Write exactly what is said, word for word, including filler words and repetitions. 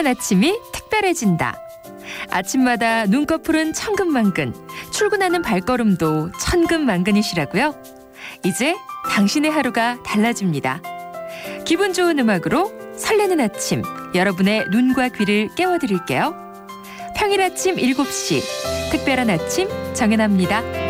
푸근한 아침이 특별해진다. 아침마다 눈꺼풀은 천근만근, 출근하는 발걸음도 천근만근이시라고요? 이제 당신의 하루가 달라집니다. 기분 좋은 음악으로 설레는 아침, 여러분의 눈과 귀를 깨워드릴게요. 평일 아침 일곱 시, 특별한 아침 정연아입니다.